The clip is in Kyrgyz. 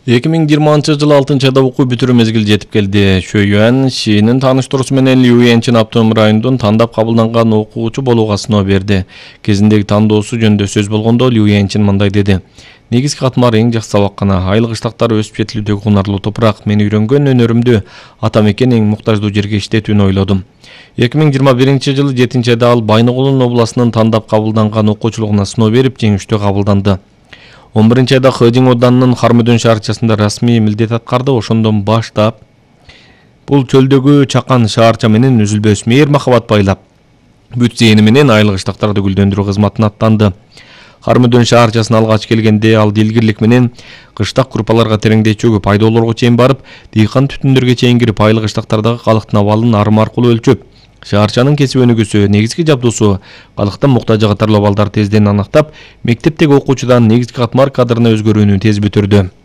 2020 жылы 6-айда окуу бүтүрүү мезгили жетип келди. Шөйюан Шинин тааныштыруусу менен Лю Янчин автоном районунун тандап кабылданган окуучу болууга сыноо берди. Кезиндеги тандоосу жөнүндө сөз болгондо Лю Янчин мындай деди. Негизги катмар эң жакшы сабаккана, айыл кыштактар өсүп жетилүүдөгү кунарлуу топурак. Мен үйрөнгөн өнөрүмдү ата мекен эң муктаждуу жерге иштетүүнү ойлодум. 2021 жылы 7-айда ал Байнагулдун областынын тандап кабылданган окуучулугуна сыноо берип, жеңиштүү кабылданды. 11-айда Хэдин Оданынын Хармөдөн шаарчасында расмий милдет аткарды. Ошондон баштап бул чөлдөгү чакан шаарча менен үзүлбөс мээр махабат байлап, бүт зээни менен айыл кыштактарды гүлдөндүрүү кызматына аттанды. Хармөдөн шаарчасына алгач келгенде ал дилгирлик менен кыштак группаларга тереңдей чөгүп, айдоолорго чейин барып, дыйкан түтүндөргө чейин кирип, айыл кыштактардагы калктын абалын арым аркылуу өлчөп, шаарчанын кесип өнүгүүсү, негизги жабдуусу, калктын муктажы катарлуу балдарды тезден аныктап, мектептеги окуучудан негизги катмар кадрына өзгөрүүнү тез бүтүрдү.